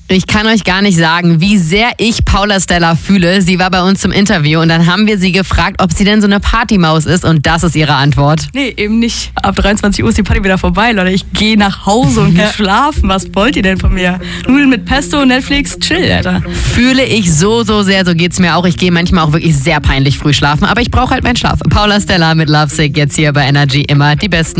Ich kann euch gar nicht sagen, wie sehr ich Paula Stella fühle. Sie war bei uns zum Interview und dann haben wir sie gefragt, ob sie denn so eine Partymaus ist und das ist ihre Antwort. Nee, eben nicht. Ab 23 Uhr ist die Party wieder vorbei, Leute. Ich gehe nach Hause und gehe schlafen. Was wollt ihr denn von mir? Nudeln mit Pesto, Netflix, chill, Alter. Fühle ich so sehr, so geht's mir auch. Ich gehe manchmal auch wirklich sehr peinlich früh schlafen, aber ich brauche halt meinen Schlaf. Paula Stella mit Lovesick jetzt hier bei Energy, immer die Besten.